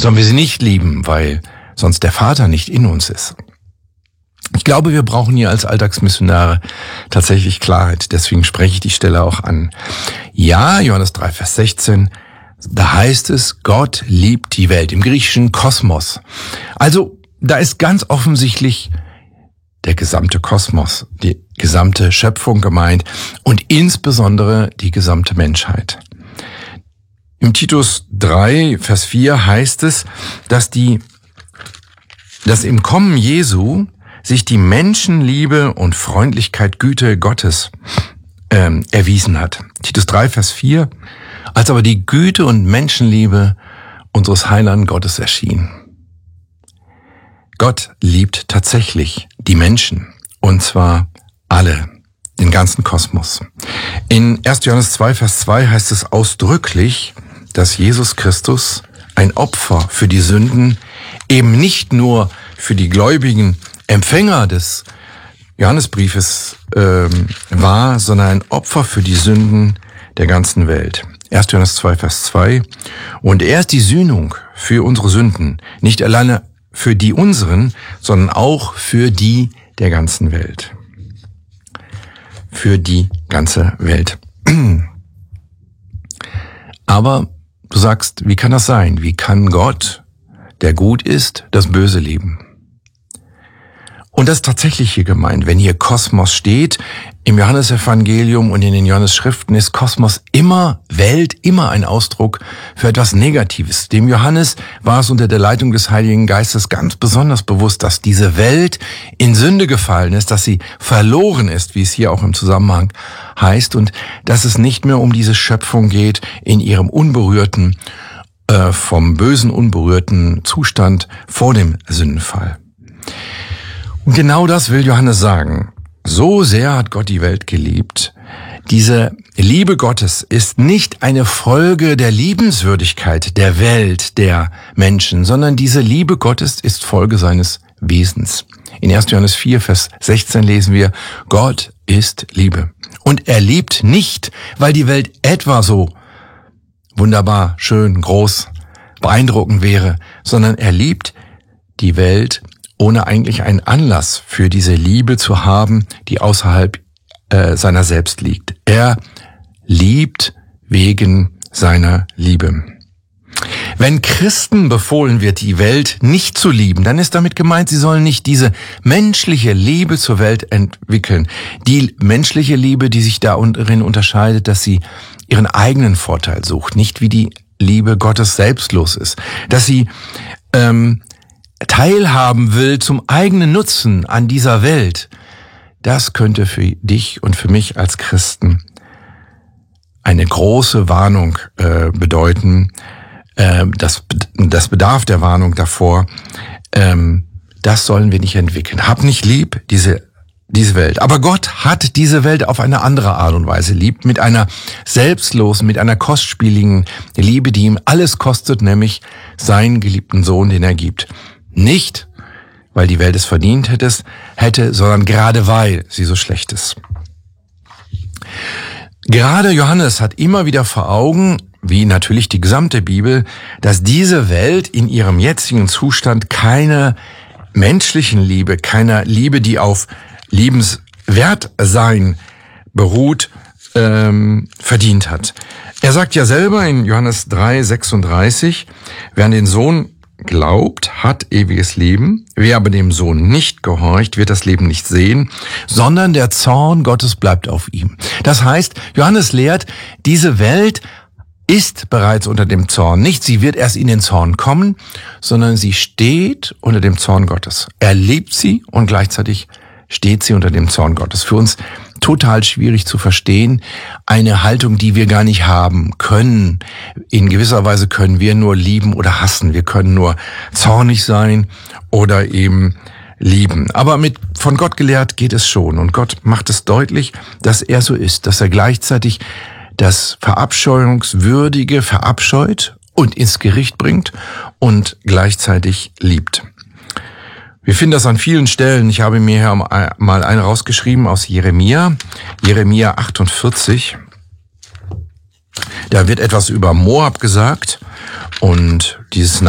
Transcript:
sollen wir sie nicht lieben, weil sonst der Vater nicht in uns ist. Ich glaube, wir brauchen hier als Alltagsmissionare tatsächlich Klarheit. Deswegen spreche ich die Stelle auch an. Ja, Johannes 3, Vers 16, da heißt es, Gott liebt die Welt, im griechischen Kosmos. Also, da ist ganz offensichtlich der gesamte Kosmos, die gesamte Schöpfung gemeint und insbesondere die gesamte Menschheit. Im Titus 3, Vers 4 heißt es, dass im Kommen Jesu sich die Menschenliebe und Freundlichkeit, Güte Gottes erwiesen hat. Titus 3, Vers 4, als aber die Güte und Menschenliebe unseres Heiland Gottes erschien. Gott liebt tatsächlich die Menschen, und zwar alle, den ganzen Kosmos. In 1. Johannes 2, Vers 2 heißt es ausdrücklich, dass Jesus Christus ein Opfer für die Sünden, eben nicht nur für die gläubigen Empfänger des Johannesbriefes war, sondern ein Opfer für die Sünden der ganzen Welt. 1. Johannes 2, Vers 2. Und er ist die Sühnung für unsere Sünden, nicht alleine für die unseren, sondern auch für die der ganzen Welt. Für die ganze Welt. Aber du sagst, wie kann das sein? Wie kann Gott, der gut ist, das Böse lieben? Und das ist tatsächlich hier gemeint. Wenn hier Kosmos steht, im Johannesevangelium und in den Johannesschriften ist Kosmos immer Welt, immer ein Ausdruck für etwas Negatives. Dem Johannes war es unter der Leitung des Heiligen Geistes ganz besonders bewusst, dass diese Welt in Sünde gefallen ist, dass sie verloren ist, wie es hier auch im Zusammenhang heißt, und dass es nicht mehr um diese Schöpfung geht in ihrem unberührten, vom Bösen unberührten Zustand vor dem Sündenfall. Und genau das will Johannes sagen. So sehr hat Gott die Welt geliebt. Diese Liebe Gottes ist nicht eine Folge der Liebenswürdigkeit der Welt, der Menschen, sondern diese Liebe Gottes ist Folge seines Wesens. In 1. Johannes 4, Vers 16 lesen wir, Gott ist Liebe. Und er liebt nicht, weil die Welt etwa so wunderbar, schön, groß, beeindruckend wäre, sondern er liebt die Welt, ohne eigentlich einen Anlass für diese Liebe zu haben, die außerhalb seiner selbst liegt. Er liebt wegen seiner Liebe. Wenn Christen befohlen wird, die Welt nicht zu lieben, dann ist damit gemeint, sie sollen nicht diese menschliche Liebe zur Welt entwickeln. Die menschliche Liebe, die sich darin unterscheidet, dass sie ihren eigenen Vorteil sucht, nicht wie die Liebe Gottes selbstlos ist. Dass sie teilhaben will zum eigenen Nutzen an dieser Welt, das könnte für dich und für mich als Christen eine große Warnung bedeuten. Das bedarf der Warnung davor. Das sollen wir nicht entwickeln. Hab nicht lieb diese Welt. Aber Gott hat diese Welt auf eine andere Art und Weise lieb, mit einer selbstlosen, mit einer kostspieligen Liebe, die ihm alles kostet, nämlich seinen geliebten Sohn, den er gibt. Nicht, weil die Welt es verdient hätte, sondern gerade weil sie so schlecht ist. Gerade Johannes hat immer wieder vor Augen, wie natürlich die gesamte Bibel, dass diese Welt in ihrem jetzigen Zustand keine menschlichen Liebe, keiner Liebe, die auf Liebenswertsein beruht, verdient hat. Er sagt ja selber in Johannes 3, 36, wer an den Sohn glaubt, hat ewiges Leben. Wer aber dem Sohn nicht gehorcht, wird das Leben nicht sehen, sondern der Zorn Gottes bleibt auf ihm. Das heißt, Johannes lehrt, diese Welt ist bereits unter dem Zorn. Nicht, sie wird erst in den Zorn kommen, sondern sie steht unter dem Zorn Gottes. Er liebt sie und gleichzeitig steht sie unter dem Zorn Gottes. Für uns total schwierig zu verstehen, eine Haltung, die wir gar nicht haben können. In gewisser Weise können wir nur lieben oder hassen. Wir können nur zornig sein oder eben lieben. Aber von Gott gelehrt geht es schon. Und Gott macht es deutlich, dass er so ist, dass er gleichzeitig das Verabscheuungswürdige verabscheut und ins Gericht bringt und gleichzeitig liebt. Wir finden das an vielen Stellen. Ich habe mir hier mal eine rausgeschrieben aus Jeremia 48. Da wird etwas über Moab gesagt und dieses